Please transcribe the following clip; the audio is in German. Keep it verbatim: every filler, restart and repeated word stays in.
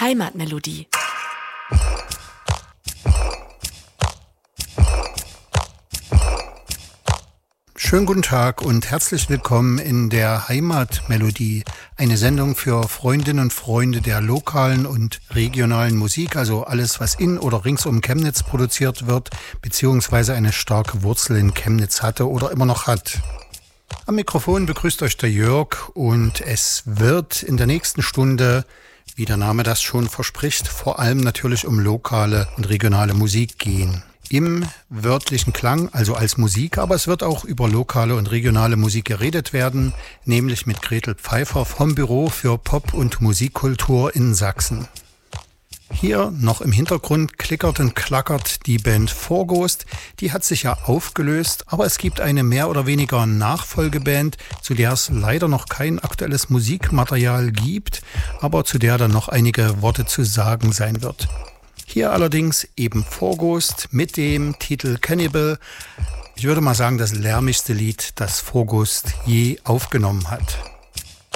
Heimatmelodie. Schönen guten Tag und herzlich willkommen in der Heimatmelodie, eine Sendung für Freundinnen und Freunde der lokalen und regionalen Musik, also alles, was in oder rings um Chemnitz produziert wird, beziehungsweise eine starke Wurzel in Chemnitz hatte oder immer noch hat. Am Mikrofon begrüßt euch der Jörg und es wird in der nächsten Stunde, wie der Name das schon verspricht, vor allem natürlich um lokale und regionale Musik gehen. Im wörtlichen Klang, also als Musik, aber es wird auch über lokale und regionale Musik geredet werden, nämlich mit Gretel Pfeiffer vom Büro für Pop- und Musikkultur in Sachsen. Hier noch im Hintergrund klickert und klackert die Band Forghost. Die hat sich ja aufgelöst, aber es gibt eine mehr oder weniger Nachfolgeband, zu der es leider noch kein aktuelles Musikmaterial gibt, aber zu der dann noch einige Worte zu sagen sein wird. Hier allerdings eben Forghost mit dem Titel Cannibal. Ich würde mal sagen, das lärmigste Lied, das Forghost je aufgenommen hat.